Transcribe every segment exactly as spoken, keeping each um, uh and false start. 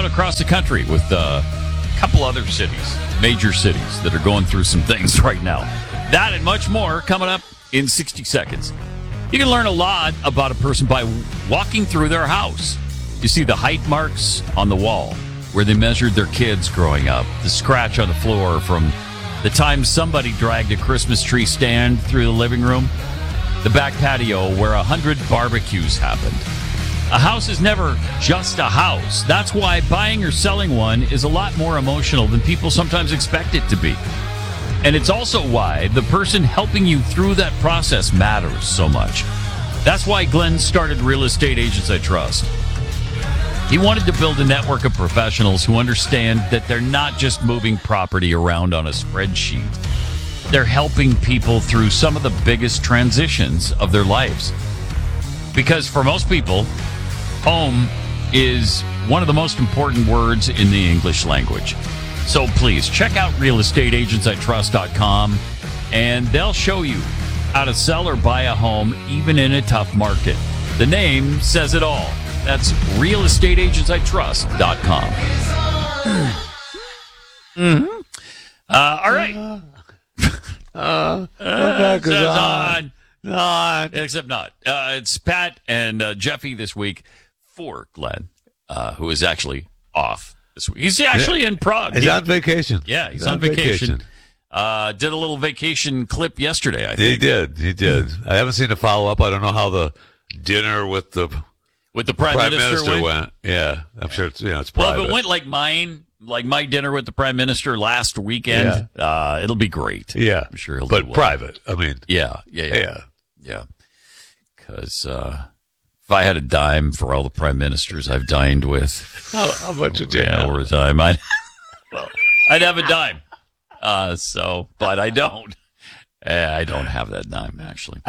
across the country with uh, a couple other cities, major cities that are going through some things right now. That and much more coming up in sixty seconds. You can learn a lot about a person by walking through their house. You see the height marks on the wall where they measured their kids growing up, the scratch on the floor from the time somebody dragged a Christmas tree stand through the living room, the back patio where a hundred barbecues happened. A house is never just a house. That's why buying or selling one is a lot more emotional than people sometimes expect it to be. And it's also why the person helping you through that process matters so much. That's why Glenn started Real Estate Agents I Trust. He wanted to build a network of professionals who understand that they're not just moving property around on a spreadsheet. They're helping people through some of the biggest transitions of their lives. Because for most people, home is one of the most important words in the English language. So please check out real estate agents I trust dot com and they'll show you how to sell or buy a home even in a tough market. The name says it all. That's real estate agents I trust dot com. Mm-hmm. Uh, all right. Uh, uh, Except on. not. Not. Except not. Uh, it's Pat and uh, Jeffy this week for Glenn, uh, who is actually off this week. He's actually in Prague. He's he, on vacation. Yeah, he's, he's on, on vacation. vacation. Uh, did a little vacation clip yesterday, I think. He did. He did. I haven't seen a follow up. I don't know how the dinner with the With the Prime, Prime Minister, Minister went. went. Yeah, I'm sure it's, you know, it's Well, private. if it went like mine, like my dinner with the Prime Minister last weekend, uh, it'll be great. Yeah. I'm sure he'll But do well. private. I mean, Yeah, yeah, yeah. yeah. Yeah. Because uh, if I had a dime for all the prime ministers I've dined with, How, how much did you yeah, have? over time, I'd, well, I'd have a dime. Uh, so, but I don't. Eh, I don't have that dime, actually.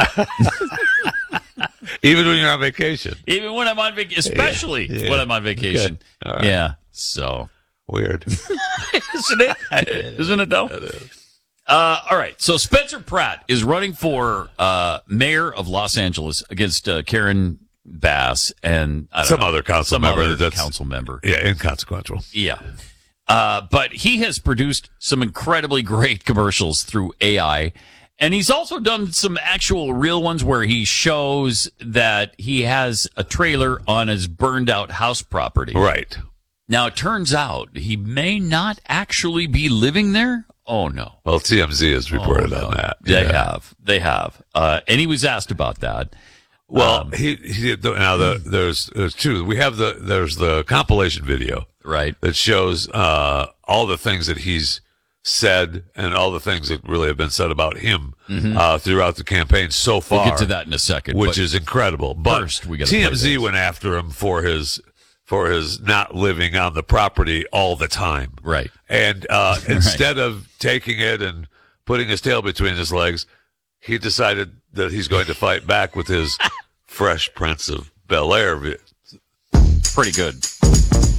Even when you're on vacation. Even when I'm on vacation, especially Yeah, yeah. when I'm on vacation. Okay. All right. Yeah. So, Weird. isn't it? Isn't it, though? It is. Uh, all right. So Spencer Pratt is running for uh, mayor of Los Angeles against uh, Karen Bass and I don't Some know, other council some member other that's- council member. Yeah, inconsequential. Yeah. Uh, but he has produced some incredibly great commercials through A I. And he's also done some actual real ones where he shows that he has a trailer on his burned out house property. Right. Now, it turns out he may not actually be living there. Oh, no. Well, T M Z has reported Oh, no. on that. They Yeah. have. They have. Uh, and he was asked about that. Well, Um, he, he did. Now the, there's there's two. We have the there's the compilation video Right. that shows uh, all the things that he's said and all the things that really have been said about him uh, throughout the campaign so far. We'll get to that in a second. which but is incredible. But first, we gotta play T M Z this. went after him for his for his not living on the property all the time. Right. And uh, instead of taking it and putting his tail between his legs, he decided that he's going to fight back with his Fresh Prince of Bel-Air. vi- Pretty good.